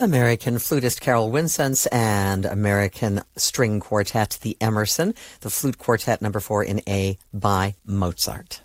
American flutist Carol Winsence and American string quartet, the Emerson, the Flute Quartet No. 4 in A by Mozart.